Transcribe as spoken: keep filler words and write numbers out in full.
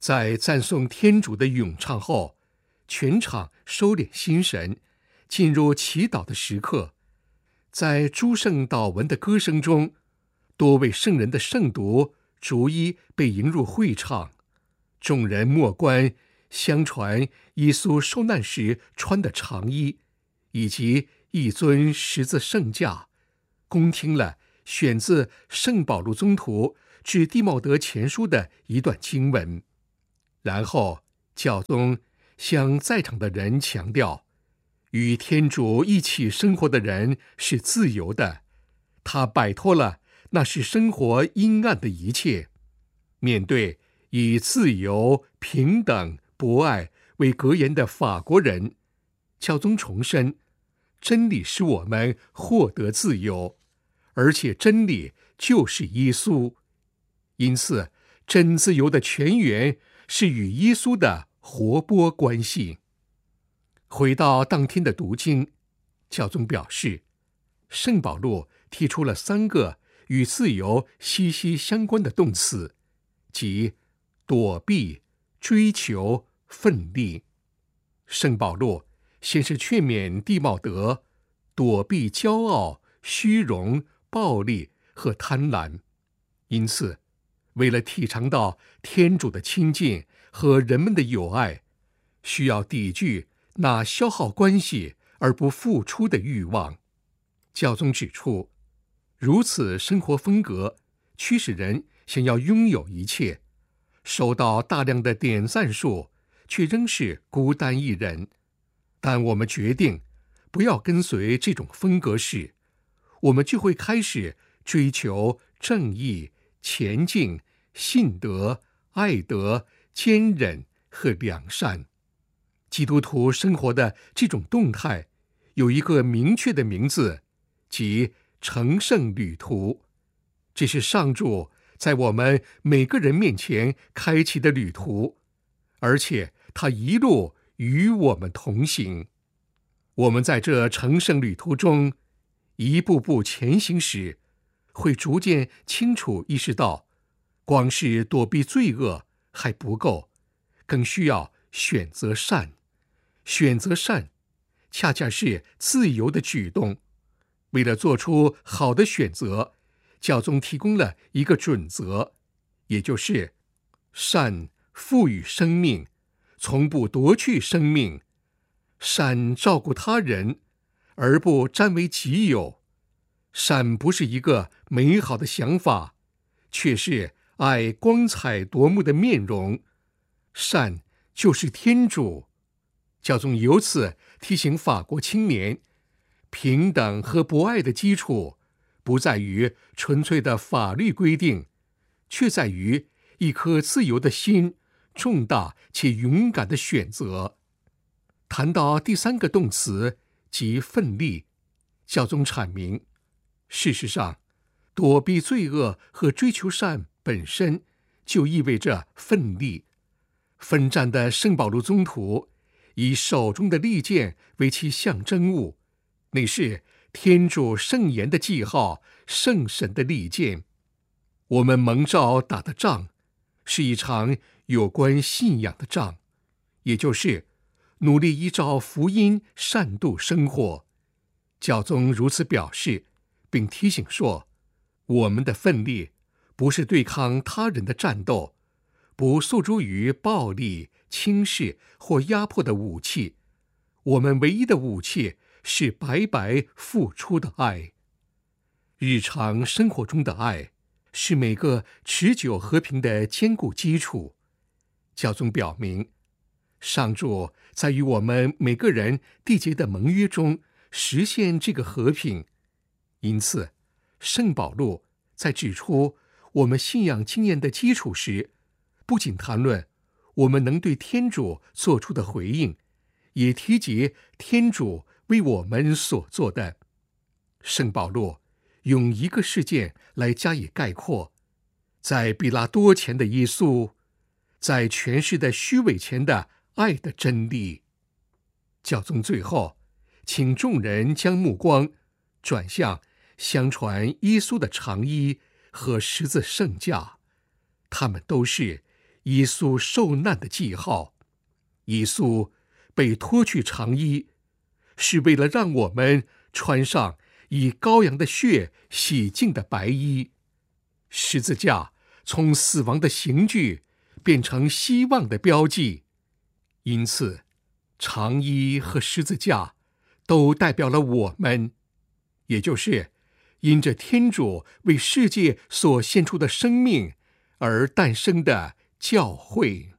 在赞颂天主的咏唱后，全场收敛心神，进入祈祷的时刻。在诸圣祷文的歌声中，多位圣人的圣读逐一被迎入会场。众人莫观相传耶稣受难时穿的长衣，以及一尊十字圣架，恭听了选自圣保禄宗徒致弟茂德前书的一段经文。然后教宗向在场的人强调，与天主一起生活的人是自由的，他摆脱了那是生活阴暗的一切。面对以自由、平等、博爱为格言的法国人，教宗重申，真理使我们获得自由，而且真理就是耶稣。因此，真自由的泉源是与耶稣的活泼关系。回到当天的读经，教宗表示，圣保禄提出了三个与自由息息相关的动词，即躲避、追求、奋力。圣保禄先是劝勉弟茂德躲避骄傲、虚荣、暴力和贪婪，因此为了体尝到天主的亲近和人们的友爱，需要抵御那消耗关系而不付出的欲望。教宗指出，如此生活风格驱使人想要拥有一切，收到大量的点赞数，却仍是孤单一人。但我们决定不要跟随这种风格时，我们就会开始追求正义、前进、信德、爱德、坚忍和良善。基督徒生活的这种动态有一个明确的名字，即成圣旅途。这是上主在我们每个人面前开启的旅途，而且他一路与我们同行。我们在这成圣旅途中一步步前行时，会逐渐清楚意识到，光是躲避罪恶还不够，更需要选择善。选择善恰恰是自由的举动。为了做出好的选择，教宗提供了一个准则，也就是善赋予生命，从不夺去生命；善照顾他人，而不占为己有。善不是一个美好的想法，却是爱光彩夺目的面容。善就是天主。教宗由此提醒法国青年，平等和博爱的基础不在于纯粹的法律规定，却在于一颗自由的心，重大且勇敢的选择。谈到第三个动词，即奋力，教宗阐明，事实上，躲避罪恶和追求善本身就意味着奋力。奋战的圣保禄宗徒以手中的利剑为其象征物，那是天主圣言的记号，圣神的利剑。我们蒙召打的仗，是一场有关信仰的仗，也就是努力依照福音善度生活。教宗如此表示，并提醒说，我们的奋力不是对抗他人的战斗，不诉诸于暴力、轻视或压迫的武器，我们唯一的武器是白白付出的爱。日常生活中的爱是每个持久和平的坚固基础。教宗表明，上主在与我们每个人缔结的盟约中实现这个和平。因此，圣保禄在指出我们信仰经验的基础时，不仅谈论我们能对天主做出的回应，也提及天主为我们所做的。圣保禄用一个事件来加以概括，在比拉多前的耶稣，在权势的虚伪前的爱的真理。教宗最后请众人将目光转向相传耶稣的长衣和十字圣架，他们都是耶稣受难的记号。耶稣被脱去长衣，是为了让我们穿上以羔羊的血洗净的白衣。十字架从死亡的刑具变成希望的标记，因此长衣和十字架都代表了我们，也就是因着天主为世界所献出的生命而诞生的教会。